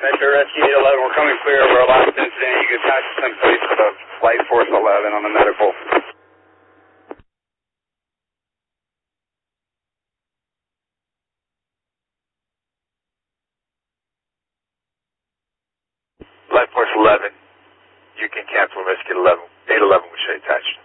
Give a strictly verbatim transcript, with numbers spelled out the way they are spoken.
Metro Rescue eight eleven, we're coming clear over our last incident. You can attach some police to the Flight Force eleven on the medical. Flight Force eleven, you can cancel Rescue eleven. eight eleven, we should attach.